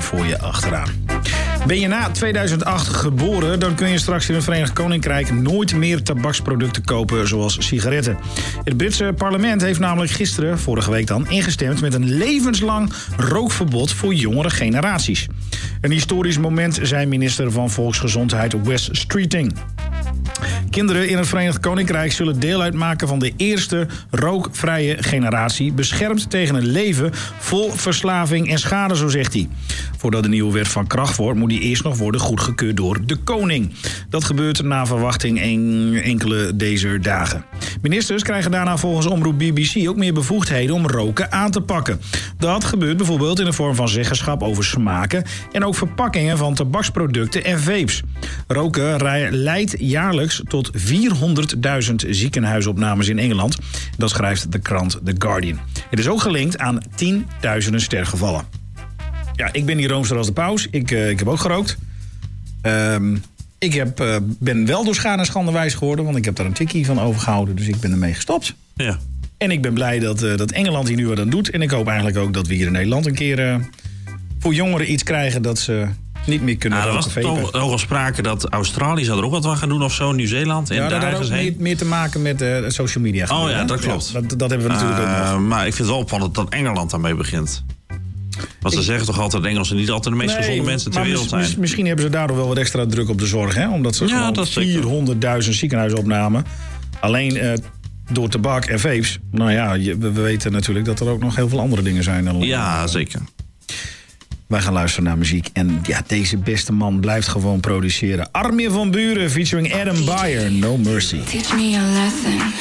voor je achteraan. Ben je na 2008 geboren, dan kun je straks in het Verenigd Koninkrijk nooit meer tabaksproducten kopen zoals sigaretten. Het Britse parlement heeft namelijk gisteren, vorige week dan, ingestemd met een levenslang rookverbod voor jongere generaties. Een historisch moment, zei minister van Volksgezondheid Wes Streeting. Kinderen in het Verenigd Koninkrijk zullen deel uitmaken van de eerste rookvrije generatie, beschermd tegen een leven vol verslaving en schade, zo zegt hij. Voordat de nieuwe wet van kracht wordt, moet die eerst nog worden goedgekeurd door de koning. Dat gebeurt na verwachting enkele deze dagen. Ministers krijgen daarna volgens omroep BBC ook meer bevoegdheden om roken aan te pakken. Dat gebeurt bijvoorbeeld in de vorm van zeggenschap over smaken en ook verpakkingen van tabaksproducten en vapes. Roken leidt jaarlijks tot 400.000 ziekenhuisopnames in Engeland. Dat schrijft de krant The Guardian. Het is ook gelinkt aan 10.000 sterfgevallen. Ja, ik ben hier roomster als de paus. Ik heb ook gerookt. Ik ben wel door schade en schande wijs geworden, want ik heb daar een tikkie van overgehouden. Dus ik ben ermee gestopt. Ja. En ik ben blij dat Engeland hier nu wat aan doet. En ik hoop eigenlijk ook dat we hier in Nederland een keer voor jongeren iets krijgen dat ze niet meer kunnen roken. Er was toch al sprake dat Australië zou er ook wat van gaan doen of zo, Nieuw-Zeeland. Ja, dat had ook meer te maken met social media. Oh ja, dat klopt. Ja, dat hebben we natuurlijk ook nog. Maar ik vind het wel opvallend dat Engeland daarmee begint. Want ze zeggen toch altijd dat Engelsen niet altijd de meest gezonde mensen ter wereld zijn. Misschien hebben ze daardoor wel wat extra druk op de zorg, hè? Omdat ze gewoon 400.000 ziekenhuisopnamen alleen door tabak en vapes. Nou ja, we weten natuurlijk dat er ook nog heel veel andere dingen zijn. Ja, zeker. Wij gaan luisteren naar muziek. En ja, deze beste man blijft gewoon produceren. Armin van Buuren featuring Adam Beyer, No Mercy. Teach me a lesson.